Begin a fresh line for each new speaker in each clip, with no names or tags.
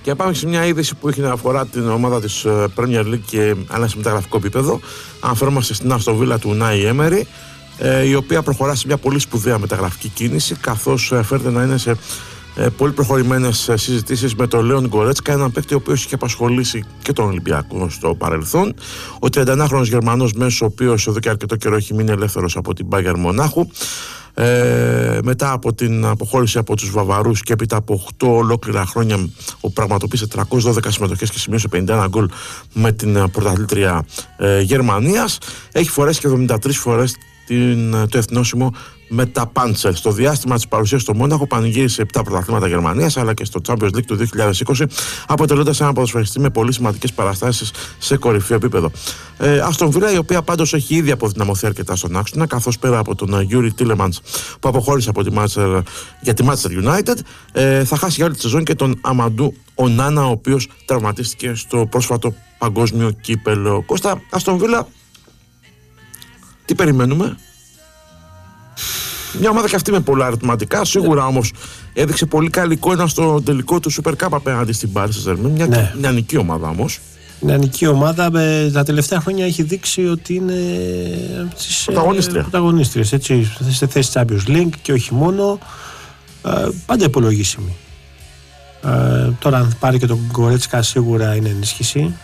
Και πάμε σε μια είδηση που έχει να αφορά την ομάδα της Premier League και αλλά σε μεταγραφικό επίπεδο. Αναφερόμαστε στην Άστον Βίλα του Unai Emery, η οποία προχωρά σε μια πολύ σπουδαία μεταγραφική κίνηση, καθώς φέρεται να είναι σε πολύ προχωρημένες συζητήσεις με τον Λέον Γκορέτσκα, έναν παίκτη ο οποίος είχε απασχολήσει και τον Ολυμπιακό στο παρελθόν. Ο 31χρονος Γερμανός μέσος, ο οποίος εδώ και αρκετό καιρό έχει μείνει ελεύθερος από την Bayern Μονάχου. Μετά από την αποχώρηση από τους Βαβαρούς και έπειτα από 8 ολόκληρα χρόνια, ο πραγματοποίησε 312 συμμετοχές και σημείωσε 51 γκολ με την πρωταθλήτρια Γερμανίας. Έχει φορέσει και 73 φορές το εθνόσημο με τα Πάντσερ. Στο διάστημα της παρουσίας στο Μόναχο πανηγύρισε 7 πρωταθλήματα Γερμανίας, αλλά και στο Champions League του 2020, αποτελώντας ένα ποδοσφαιριστή με πολύ σημαντικές παραστάσεις σε κορυφαίο επίπεδο. Άστον Βίλα, η οποία πάντως έχει ήδη αποδυναμωθεί αρκετά στον άξονα, καθώς πέρα από τον Γιούρι Τίλεμαντς που αποχώρησε από για τη Manchester United, θα χάσει για όλη τη σεζόν και τον Αμαντού Ονάνα, ο οποίος τραυματίστηκε στο πρόσφατο παγκόσμιο κύπελο. Κώστα, Άστον Βίλα, τι περιμένουμε? Μια ομάδα και αυτή με πολλά ερωτηματικά. Σίγουρα όμως έδειξε πολύ καλή εικόνα στο τελικό του Super Cup απέναντι στην Paris Saint-Germain. Μια νεανική ομάδα όμως.
Νεανική ομάδα τα τελευταία χρόνια έχει δείξει ότι είναι στις πρωταγωνίστριες. Σε θέση Champions League και όχι μόνο. Πάντα υπολογίσιμη. Τώρα αν πάρει και τον Γκορέτσκα σίγουρα είναι ενίσχυση.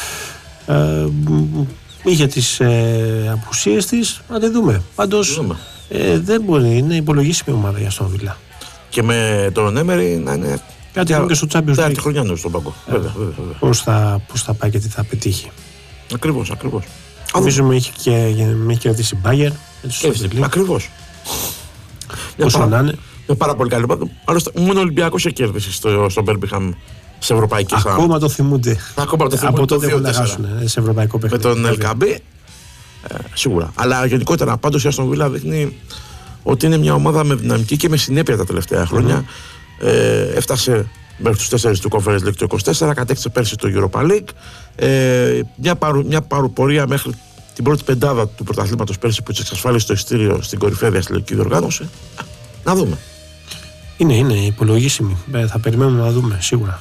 Είχε τις απουσίες της, να τη δούμε. Πάντως δεν μπορεί, είναι υπολογίσιμη ομάδα για Αστον Βίλα. Και με τον Έμερι να είναι κάτι άλλο και στο Champions League. Χρονιά είναι στον πάγκο. Πώς θα πάει και τι θα πετύχει. Ακριβώς. Νομίζω με έχει κερδίσει Bayern. Ακριβώς. Όσο να είναι. Είναι πάρα πολύ καλή. Άλλωστε, μόνο ο Ολυμπιακός έχει κέρδισει στο Μπέρμπιχαμ σε ευρωπαϊκές άμυνες. Ακόμα το θυμούνται. Από τότε που να χάσουν σε ευρωπαϊκό παιχνίδι. Με τον Ελκαμπή. Σίγουρα. Αλλά γενικότερα πάντως η Αστον Βίλα δείχνει ότι είναι μια ομάδα με δυναμική και με συνέπεια τα τελευταία χρόνια. Έφτασε μέχρι τους 4 του Conference League το 24, κατέκτησε πέρσι το Europa League. Μια παροπορία μέχρι την πρώτη πεντάδα του πρωταθλήματος πέρσι που της εξασφάλισε το εισιτήριο στην κορυφαία διαστηλική διοργάνωση. Να δούμε. Είναι υπολογίσιμη. Θα περιμένουμε να δούμε σίγουρα.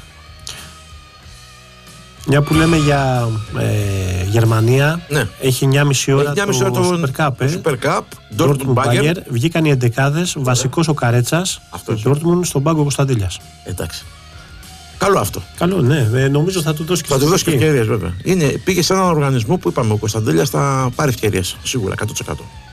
Μια που λέμε για Γερμανία, έχει 9,5 ώρα το Super Cup, Dortmund Bayern. Βγήκαν οι εντεκάδες, βασικός ο Καρέτσας, Dortmund στον πάγκο Κωνσταντέλιας. Εντάξει. Καλό αυτό. Καλό, ναι. Νομίζω θα του δώσει και ευκαιρίες, βέβαια. Πήγε σε έναν οργανισμό που είπαμε, ο Κωνσταντέλιας θα πάρει ευκαιρίες, σίγουρα, 100%.